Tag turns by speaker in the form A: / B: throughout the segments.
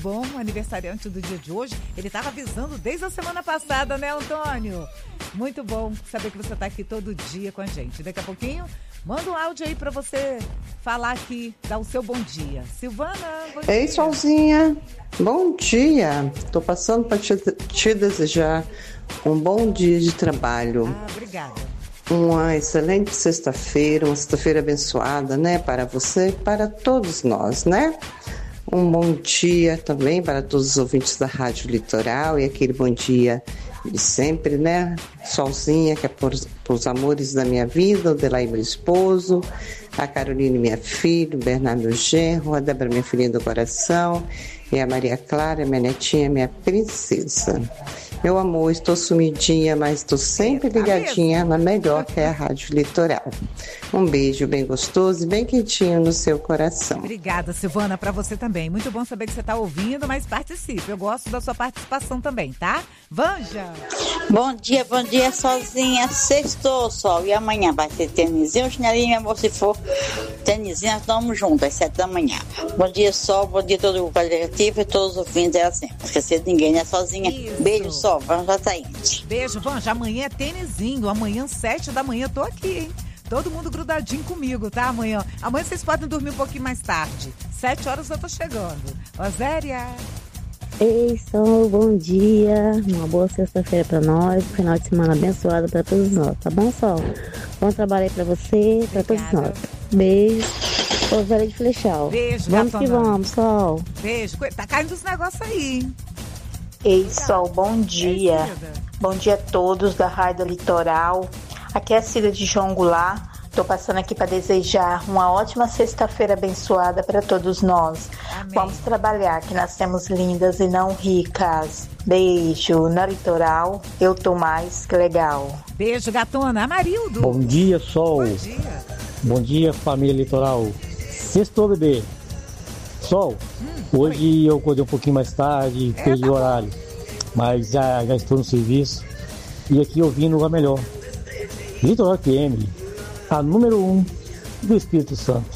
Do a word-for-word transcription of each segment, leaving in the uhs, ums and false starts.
A: bom, aniversariante do dia de hoje. Ele estava avisando desde a semana passada, né, Antônio? Muito bom saber que você está aqui todo dia com a gente. Daqui a pouquinho, manda um áudio aí para você falar aqui, dar o seu bom dia. Silvana, bom dia.
B: Ei, Solzinha, bom dia. Tô passando para te, te desejar um bom dia de trabalho.
A: Ah, obrigada.
B: Uma excelente sexta-feira, uma sexta-feira abençoada, né? Para você e para todos nós, né? Um bom dia também para todos os ouvintes da Rádio Litoral e aquele bom dia de sempre, né? Solzinha, que é por, por os amores da minha vida, o Delay, meu esposo, a Caroline, minha filha, o Bernardo Genro, a Débora, minha filhinha do coração, e a Maria Clara, minha netinha, minha princesa. Meu amor, estou sumidinha, mas estou sempre ligadinha na melhor, que é a Rádio Litoral. Um beijo bem gostoso e bem quentinho no seu coração.
A: Obrigada, Silvana, para você também. Muito bom saber que você está ouvindo, mas participe. Eu gosto da sua participação também, tá? Vanja!
C: Bom dia, bom dia, Sozinha. Sextou, Sol. E amanhã vai ter tênisinho, chinelinho, amor, se for tênisinho, nós estamos juntos às sete da manhã. Bom dia, Sol. Bom dia, todo o coletivo e todos os ouvintes. É assim, não esquecer de ninguém, né, Sozinha?
A: Isso.
C: Beijo, Sol. Vamos já sair.
A: Beijo, Vanja. Amanhã é tênisinho. Amanhã, sete da manhã, tô aqui, hein? Todo mundo grudadinho comigo, tá? Amanhã. Amanhã vocês podem dormir um pouquinho mais tarde. Sete horas eu tô chegando. Oséria.
D: Ei, Sol, bom dia. Uma boa sexta-feira pra nós. Um final de semana abençoado pra todos nós. Tá bom, Sol? Bom trabalho aí pra você, pra todos nós. Beijo. Oséria de Flechal.
A: Beijo,
D: vamos
A: gatona.
D: que vamos, Sol.
A: Beijo. Tá caindo os negócios aí, hein?
E: Ei, Sol, bom dia.
A: É,
E: bom dia a todos da Rádio Litoral. Aqui é a Cida de João Goulart. Estou passando aqui para desejar uma ótima sexta-feira abençoada para todos nós.
A: Amém.
E: Vamos trabalhar, que nós temos lindas e não ricas. Beijo. Na Litoral, eu tô mais que legal.
A: Beijo, gatona. Amarildo.
F: Bom dia, Sol.
A: Bom dia.
F: Bom dia, família Litoral. Sextou, bebê. Sol, hum, hoje oi. eu acordei um pouquinho mais tarde, é, perdi tá o horário. Mas já, já estou no serviço. E aqui ouvindo a melhor. Litoral F M, a número um do Espírito Santo.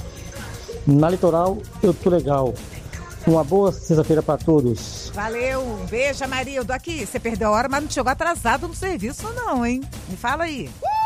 F: Na Litoral, eu tô legal. Uma boa sexta-feira para todos.
A: Valeu, um beijo, Amarildo. Aqui, você perdeu a hora, mas não chegou atrasado no serviço não, hein? Me fala aí.